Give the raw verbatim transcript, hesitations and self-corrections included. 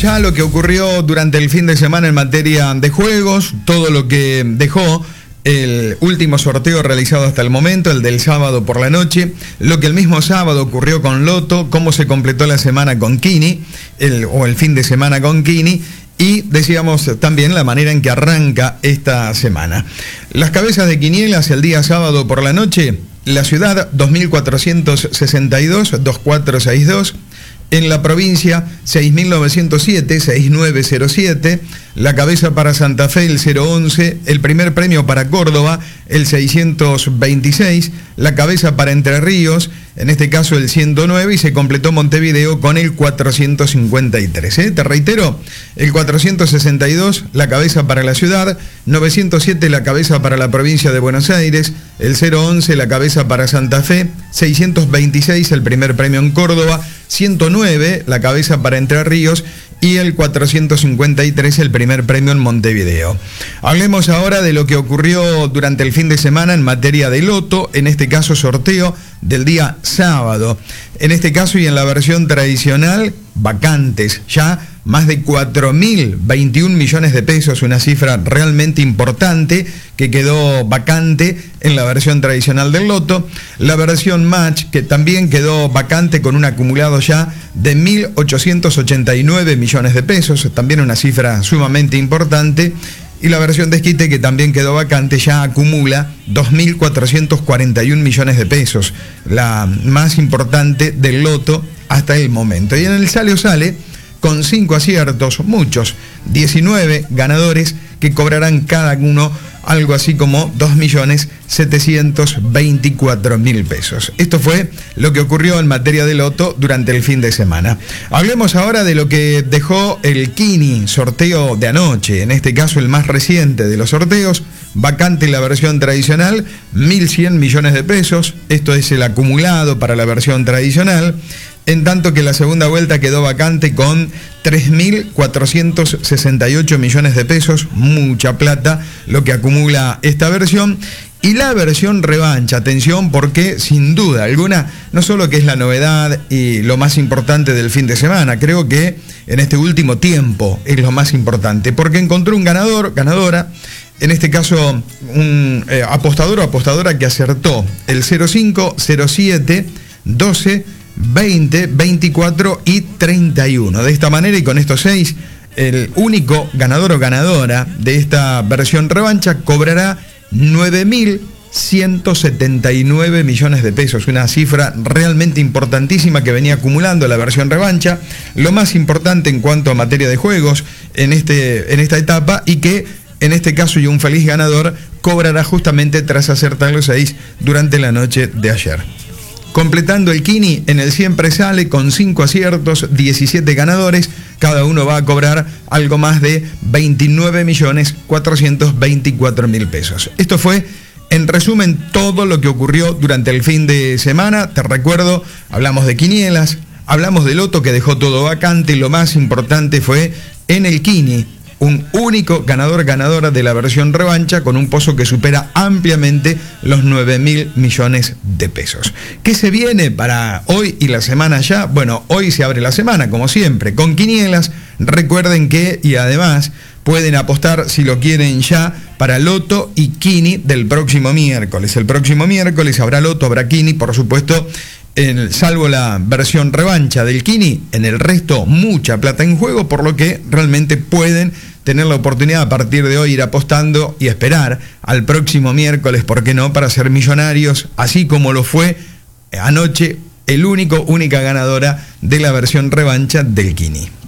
Ya lo que ocurrió durante el fin de semana en materia de juegos, todo lo que dejó el último sorteo realizado hasta el momento, el del sábado por la noche, lo que el mismo sábado ocurrió con Loto, cómo se completó la semana con Kini, el, o el fin de semana con Kini, y decíamos también la manera en que arranca esta semana. Las cabezas de quinielas el día sábado por la noche, la ciudad dos mil cuatrocientos sesenta y dos, dos mil cuatrocientos sesenta y dos, en la provincia seis mil novecientos siete, seis mil novecientos siete, la cabeza para Santa Fe el cero once, el primer premio para Córdoba el seiscientos veintiséis, la cabeza para Entre Ríos, en este caso el ciento nueve, y se completó Montevideo con el cuatrocientos cincuenta y tres. ¿eh? Te reitero, el cuatrocientos sesenta y dos, la cabeza para la ciudad, novecientos siete, la cabeza para la provincia de Buenos Aires, el cero once, la cabeza para Santa Fe, seiscientos veintiséis, el primer premio en Córdoba, ciento nueve, la cabeza para Entre Ríos, y el cuatrocientos cincuenta y tres, el primer premio en Montevideo. Hablemos ahora de lo que ocurrió durante el fin de semana en materia de Loto, en este caso sorteo del día sábado. En este caso y en la versión tradicional, vacantes, ya más de cuatro mil veintiún millones de pesos, una cifra realmente importante que quedó vacante en la versión tradicional del Loto. La versión Match, que también quedó vacante con un acumulado ya de mil ochocientos ochenta y nueve millones de pesos, también una cifra sumamente importante. Y la versión Desquite, que también quedó vacante, ya acumula dos mil cuatrocientos cuarenta y un millones de pesos, la más importante del Loto hasta el momento. Y en el Sale o Sale, con cinco aciertos, muchos, diecinueve ganadores que cobrarán cada uno algo así como dos millones setecientos veinticuatro mil pesos. Esto fue lo que ocurrió en materia de Loto durante el fin de semana. Hablemos ahora de lo que dejó el Kini, sorteo de anoche, en este caso el más reciente de los sorteos, vacante en la versión tradicional, mil cien millones de pesos, esto es el acumulado para la versión tradicional, en tanto que la segunda vuelta quedó vacante con tres mil cuatrocientos sesenta y ocho millones de pesos, mucha plata lo que acumula esta versión. Y la versión revancha, atención, porque sin duda alguna, no solo que es la novedad y lo más importante del fin de semana, creo que en este último tiempo es lo más importante, porque encontró un ganador, ganadora, en este caso un eh, apostador o apostadora que acertó el cero cinco, cero siete, doce, veinte, veinticuatro y treinta y uno. De esta manera y con estos seis, el único ganador o ganadora de esta versión revancha cobrará nueve mil ciento setenta y nueve millones de pesos, una cifra realmente importantísima que venía acumulando la versión revancha, lo más importante en cuanto a materia de juegos en, este, en esta etapa, y que en este caso y un feliz ganador cobrará justamente tras acertar los seis durante la noche de ayer. Completando el Kini, en el siempre sale con cinco aciertos, diecisiete ganadores, cada uno va a cobrar algo más de veintinueve millones cuatrocientos veinticuatro mil pesos. Esto fue, en resumen, todo lo que ocurrió durante el fin de semana. Te recuerdo, hablamos de quinielas, hablamos de Loto que dejó todo vacante, y lo más importante fue en el Kini, un único ganador ganadora de la versión revancha con un pozo que supera ampliamente los nueve mil millones de pesos. ¿Qué se viene para hoy y la semana ya? Bueno, hoy se abre la semana, como siempre, con quinielas. Recuerden que, y además, pueden apostar, si lo quieren ya, para Loto y Kini del próximo miércoles. El próximo miércoles habrá Loto, habrá Kini, por supuesto. En, salvo la versión revancha del Kini, en el resto mucha plata en juego, por lo que realmente pueden tener la oportunidad a partir de hoy ir apostando y esperar al próximo miércoles, ¿por qué no?, para ser millonarios, así como lo fue anoche el único, única ganadora de la versión revancha del Kini.